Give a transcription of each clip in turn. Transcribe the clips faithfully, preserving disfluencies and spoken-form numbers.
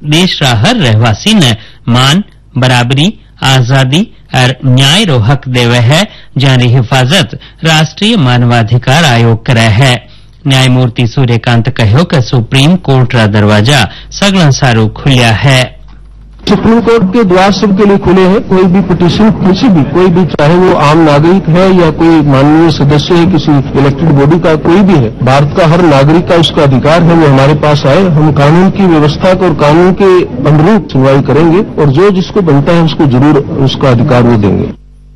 देश रा हर रहवासी ने मान, बराबरी, आजादी और न्याय रो हक देवे है, जारी हिफाजत राष्ट्रीय मानवाधिकार आयोग करे है। न्यायमूर्ति सूर्यकांत कहो कि सुप्रीम कोर्ट रा दरवाजा सगला सारू खुलिया है। सुप्रीम कोर्ट के द्वार सबके लिए खुले हैं। कोई भी पिटीशन किसी भी कोई भी चाहे वो आम नागरिक है या कोई माननीय सदस्य है किसी इलेक्टेड बॉडी का, कोई भी है, भारत का हर नागरिक का उसका अधिकार है वो हमारे पास आए। हम कानून की व्यवस्था को और कानून के अनुरूप सुनवाई करेंगे और जो जिसको बनता है उसको जरूर उसका अधिकार वो देंगे।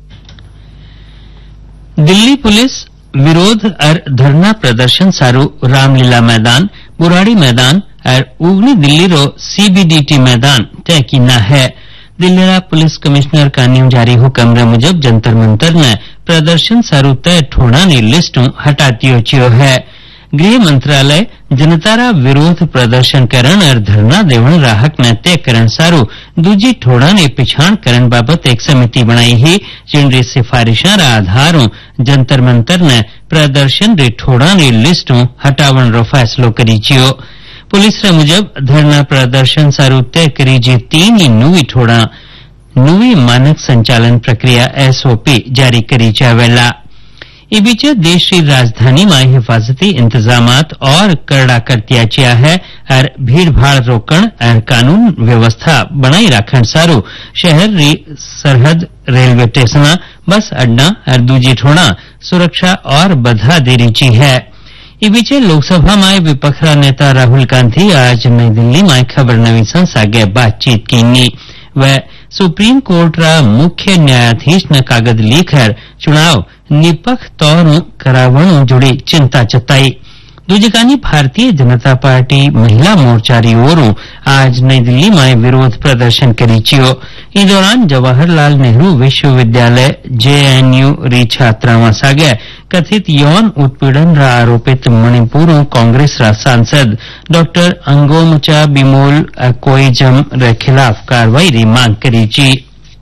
दिल्ली पुलिस विरोध और धरना प्रदर्शन सारू रामलीला मैदान, बुराड़ी मैदान और उगनी दिल्ली रो सीबीडीटी मैदान तय कीना है। दिल्ली रा पुलिस कमिश्नर का न्यू जारी हुक्म रे मुजब जंतर मंतर ने प्रदर्शन सारू तय ठोड़ानी लिस्टों हटातियो चियो है। गृह मंत्रालय जनता रा विरोध प्रदर्शन करण और धरना देवण राहक ने तय करण सारू दूजी ठोड़ाने पिछाण करण बाबत एक समिति बनाई ही, जिनरी सिफारिशां रा आधारों जंतर मंतर ने प्रदर्शन रे ठोड़ानी लिस्टों हटावण रो फैसलो करी चियो। पुलिस रा मुजब धरना प्रदर्शन सारू तय करी जी तीन ही नुवी ठोड़ा नुवी मानक संचालन प्रक्रिया एसओपी जारी करी जावेला। ई बीच देश की राजधानी में हिफाजती इंतजामात और करड़ा कर दिया गया है और भीड़ भाड़ रोकण और कानून व्यवस्था बनाई रखण सारू शहर री सरहद, रेलवे स्टेशन, बस अड्डा और दूजी ठोड़ा सुरक्षा और बढ़ा दे रही है। ई बीच लोकसभा में विपक्ष नेता राहुल गांधी आज नई दिल्ली में खबर नवीसन सागे बातचीत की। वह सुप्रीम कोर्ट रा मुख्य न्यायाधीश ने कागज लिखकर चुनाव निपक्ष तौर करावण जुड़ी चिंता जताई। दूजकानी भारतीय जनता पार्टी महिला मोर्चा री ओरों आज नई दिल्ली में विरोध प्रदर्शन करी चियो। इस दौरान जवाहरलाल नेहरू विश्वविद्यालय जेएनयू री छात्रावां सागे कथित यौन उत्पीड़न रा आरोपित मणिपुर कांग्रेस रा सांसद डॉक्टर अंगोमचा बिमोल कोइजम रे खिलाफ कार्रवाई री मांग करी ची।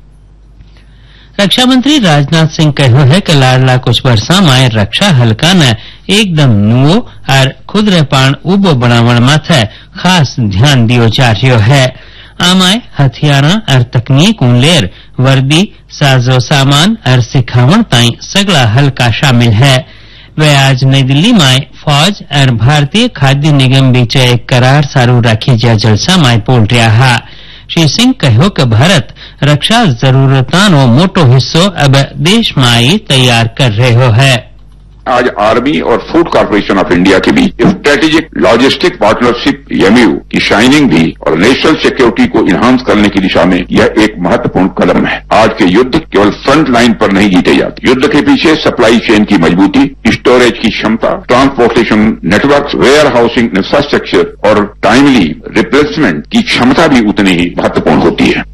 रक्षा मंत्री राजनाथ सिंह कहो है कि लाडला कुछ वर्षा में रक्षा हल्का ने एकदम नुओ और खुद रे पाण उबो बनावण माथे खास ध्यान दियो जा रह्यो है। आमाय हथियारा और तकनीक उलेर वर्दी, साजो सामान और सिखावण ताई सगला हल्का शामिल है। वे आज नई दिल्ली में फौज और भारतीय खाद्य निगम बीच एक करार सारू राखी जा जलसा में बोल रहा। श्री सिंह कहो कि भारत रक्षा जरूरतानो मोटो हिस्सो अब देश में ही तैयार कर रहे है। आज आर्मी और फूड कॉर्पोरेशन ऑफ इंडिया के बीच स्ट्रेटेजिक लॉजिस्टिक पार्टनरशिप एमयू की शाइनिंग भी और नेशनल सिक्योरिटी को इन्हांस करने की दिशा में यह एक महत्वपूर्ण कदम है। आज के युद्ध केवल फ्रंट लाइन पर नहीं जीते जाते। युद्ध के पीछे सप्लाई चेन की मजबूती, स्टोरेज की क्षमता, transportation network, where housing infrastructure और टाइमली रिप्लेसमेंट की क्षमता भी उतनी ही महत्वपूर्ण होती है।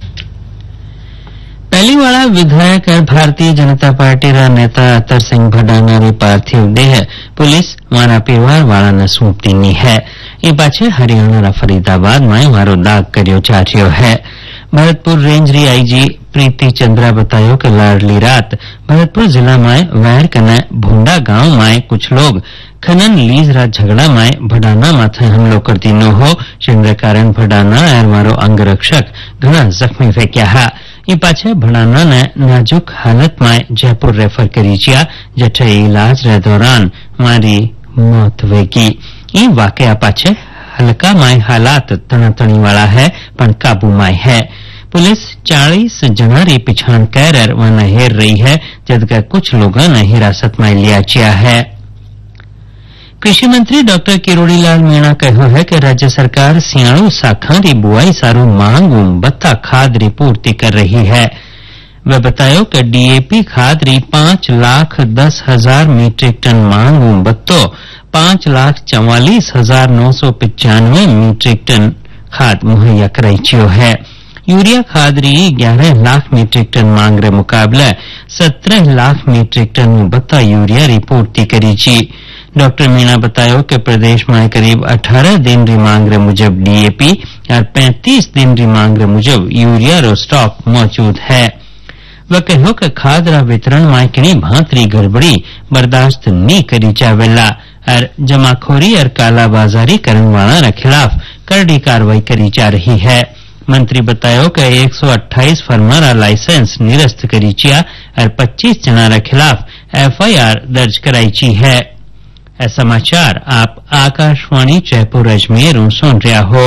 पहली वाला विधायक और भारतीय जनता पार्टी रा नेता अतर सिंह भडाना री पार्थिव देह पुलिस मारा परिवार वाला ने सौंप दीनी है। ये पाछे हरियाणा रा फरीदाबाद में मारो दाग करियो जा रह्यो है। भरतपुर रेंज री आईजी प्रीति चंद्रा बतायो कि लाडली रात भरतपुर जिला में वैर कने भुंडा गांव में कुछ लोग खनन लीज रा झगड़ा में भडाना माथे हमलो कर दीनो हो, जिनके कारण भडाना और मारो अंगरक्षक घना जख्मी फेंक्या हा। ये पाछे भडाना ने नाजुक हालत में जयपुर रेफर करी जिया, जठे इलाज रे दौरान मारी मौत वेगी। ये वाकया पाछे हल्का में हालात तनातनी वाला है पण काबू में है। पुलिस चालीस जना री पिछाण कर वन हेर रही है, जबकि कुछ लोगों ने हिरासत में लिया जिया है। कृषि मंत्री डॉक्टर किरोड़ीलाल मीणा कहो है कि राज्य सरकार सियाणु शाखा री बुआई सारू मांग बत्ता खाद री पूर्ति कर रही है। वह बतायो कि डीएपी खाद री पांच लाख दस हजार मीट्रिक टन मांग बत्तो पांच लाख चौवालीस हजार नौ सौ पिचानवे मीट्रिक टन खाद मुहैया कराई है। यूरिया खाद री ग्यारह लाख मीट्रिक टन मांग रे मुकाबले सत्रह लाख मीट्रिक टन बत्ता यूरिया री पूर्ति करी ची। डॉक्टर मीणा बतायो कि प्रदेश में करीब अठारह दिन री मांग रे मुजब डीएपी और पैंतीस दिन री मांग रे मुजब यूरिया रो स्टॉक मौजूद है। वह कहो कि खाद रा वितरण में किनी भांतरी गड़बड़ी बर्दाश्त नहीं करी जावेला और जमाखोरी और कालाबाजारी करने वाला रे खिलाफ करड़ी कार्रवाई करी जा रही है। मंत्री बतायो कि एक सौ अट्ठाईस फर्मारा लाइसेंस निरस्त करी चिया और पच्चीस जना रे खिलाफ एफआईआर दर्ज कराई ची है। ए समाचार आप आकाशवाणी जयपुर अजमेर सुन रहा हो।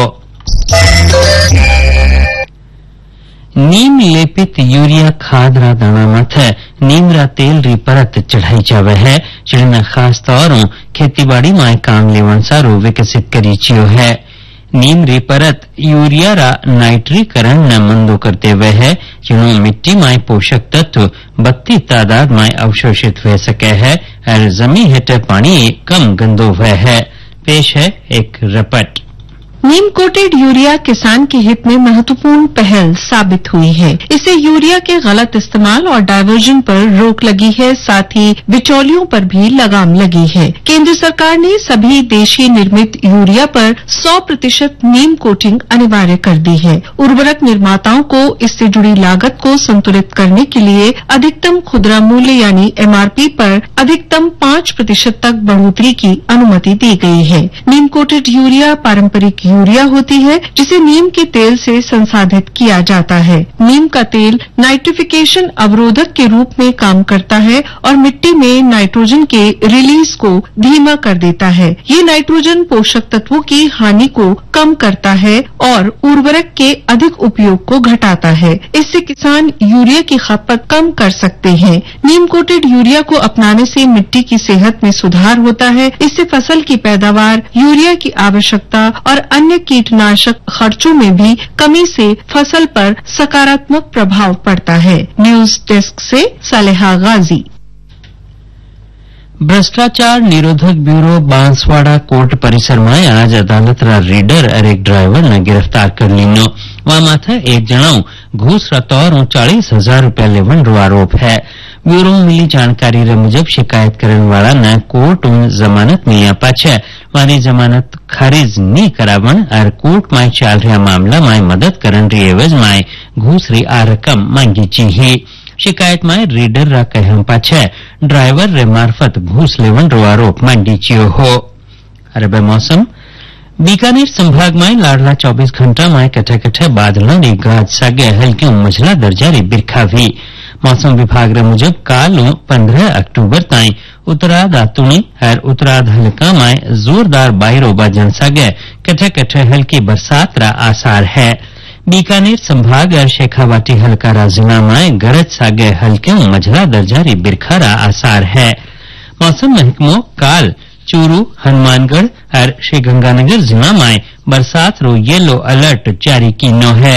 नीम लेपित यूरिया खाद रा दाना माथे नीम रा तेल री परत चढ़ाई जावे है, जिनमें खास तौर खेतीबाड़ी में काम लेवन सारू विकसित करी चियो है। नीम री परत यूरिया रा नाइट्रीकरण न मंदो करते हुए है, जिन्हों मिट्टी में पोषक तत्व बत्ती तादाद में अवशोषित हो सके है और जमीन हेठे पानी कम गंदो हुए है। पेश है एक रिपोर्ट। नीम कोटेड यूरिया किसान के हित में महत्वपूर्ण पहल साबित हुई है। इससे यूरिया के गलत इस्तेमाल और डायवर्जन पर रोक लगी है, साथ ही बिचौलियों पर भी लगाम लगी है। केंद्र सरकार ने सभी देशी निर्मित यूरिया पर सौ प्रतिशत नीम कोटिंग अनिवार्य कर दी है। उर्वरक निर्माताओं को इससे जुड़ी लागत को संतुलित करने के लिए अधिकतम खुदरा मूल्य यानी एमआरपी पर अधिकतम पांच प्रतिशत तक बढ़ोतरी की अनुमति दी गई है। नीम कोटेड यूरिया पारंपरिक यूरिया होती है, जिसे नीम के तेल से संसाधित किया जाता है। नीम का तेल नाइट्रिफिकेशन अवरोधक के रूप में काम करता है और मिट्टी में नाइट्रोजन के रिलीज को धीमा कर देता है। ये नाइट्रोजन पोषक तत्वों की हानि को कम करता है और उर्वरक के अधिक उपयोग को घटाता है। इससे किसान यूरिया की खपत कम कर सकते हैं। नीम कोटेड यूरिया को अपनाने से मिट्टी की सेहत में सुधार होता है। इससे फसल की पैदावार, यूरिया की आवश्यकता और अन्य कीटनाशक खर्चों में भी कमी से फसल पर सकारात्मक प्रभाव पड़ता है। न्यूज डेस्क से सालेहा गाजी। भ्रष्टाचार निरोधक ब्यूरो बांसवाड़ा कोर्ट परिसर में आज अदालत रा रीडर और एक ड्राइवर ने गिरफ्तार कर लीनो। वहां माथे एक जनाऊ घूस रा तौर चालीस हजार रूपया लेवन रो आरोप है। ब्यूरो मिली जानकारी रे मुजब शिकायत करने वाला ने कोर्ट में जमानत मिलिया पाछे वाली जमानत खारिज नहीं करावन और कोर्ट में चल रहा मामला में मदद करन री एवज में घूस री आ रकम मांगी ची ही। शिकायत में रीडर रा कहम पाछे ड्राइवर रे मार्फत घूस लेवन रो आरोप मांगी चियो हो। अरबे मौसम बीकानेर संभाग में लाडला चौबीस घंटा में कटे कटे बादलों री गाज सागे हल्की मझला दर्जा री बिरखा भी। मौसम विभाग रे मुजब काल पंद्रह अक्टूबर ताई उत्तराध दातुणी और उत्तराध हल्का में जोरदार बायरो बाजन सागे कटे कटे हल्की बरसात रा आसार है। बीकानेर संभाग और शेखावाटी हल्का जिला में गरज सागे हल्के मझला दर्जा री बिरखा रा आसार है। मौसम महकमो काल चूरू, हनुमानगढ़ और श्रीगंगानगर जिला में बरसात रो येलो अलर्ट जारी कीनो है।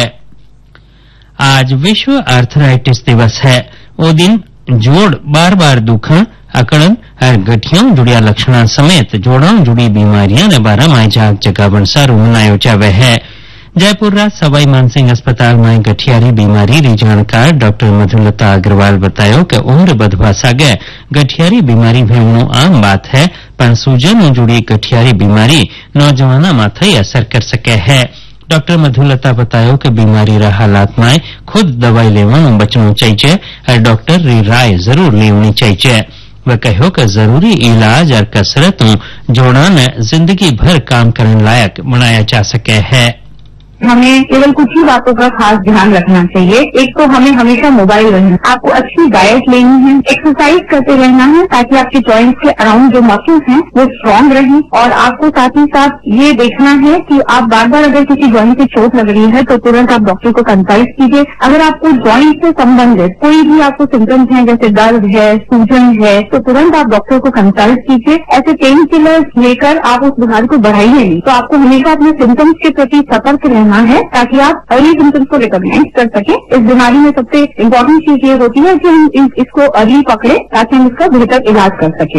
आज विश्व आर्थराइटिस दिवस है। ओ दिन जोड़ बार बार दुखन, अकड़न और गठियों जुड़िया लक्षणों समेत जोड़ों जुड़ी बीमारियां ने बारह माह जाग जगावन सारू मनायो जावे है। जयपुर रा सवाई मानसिंह अस्पताल में गठियारी बीमारी री जानकार डॉक्टर मधुलता अग्रवाल बतायो कि उम्र बधवा सागे गठियारी बीमारी भेवनो आम बात है, पर सूजन जुड़ी गठियारी बीमारी नौजवाना माथे असर कर सके है। डॉक्टर मधुलता बतायो कि बीमारी रा हालात में खुद दवाई लेवानो बचनो चाहिए और डॉक्टर री राय जरूर लेवनी चाहिए। वह कहो कि जरूरी इलाज और कसरतों जोड़ा ने जिंदगी भर काम करने लायक बनाया जा सके है। हमें केवल कुछ ही बातों का खास ध्यान रखना चाहिए। एक तो हमें हमेशा मोबाइल रहना, आपको अच्छी डाइट लेनी है, एक्सरसाइज करते रहना है ताकि आपके जॉइंट्स के अराउंड जो मसल्स हैं वो स्ट्रांग रहें, और आपको साथ ही साथ ये देखना है कि आप बार बार अगर किसी जॉइंट से चोट लग रही है तो तुरंत आप डॉक्टर को कंसल्ट कीजिए। अगर आपको जॉइंट से संबंधित कोई भी आपको सिम्टम्स हैं जैसे दर्द है, सूजन है, तो तुरंत आप डॉक्टर को कंसल्ट कीजिए। ऐसे पेन किलर्स लेकर आप उस बीमारी को बढ़ाइए नहीं। तो आपको हमेशा अपने सिम्टम्स के प्रति सतर्क रहना है ताकि आप अर्ली सिम्टम्स को रिकॉग्नाइज कर सके। इस बीमारी में सबसे इम्पोर्टेंट चीज ये होती है कि हम इस, इसको अर्ली पकड़े ताकि हम इसका बेहतर इलाज कर सके।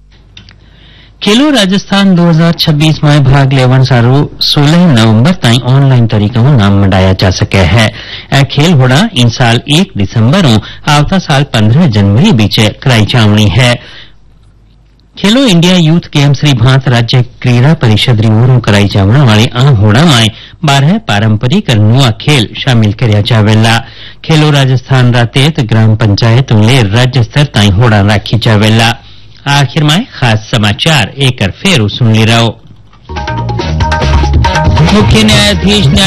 खेलो राजस्थान दो हज़ार छब्बीस में भाग लेवन सारू सोलह नवंबर ताई ऑनलाइन तरीका नाम मंडाया जा सके है। ए खेल होड़ा इन साल एक दिसंबर आवता साल पंद्रह जनवरी बीचे कराई जावनी है। खेलो इंडिया यूथ गेम्स री भांत राज्य क्रीड़ा परिषद री ओरों कराई जावण वाली आ होड़ा में बारह पारंपरिक और नुआ खेल शामिल करया जावेला। खेलो राजस्थान रा तेत ग्राम पंचायत ले राज्य स्तर ताई होड़ा राखी जावेला। आखिर में खास समाचार एक फिर सुन ली रहो। मुख्य न्यायाधीश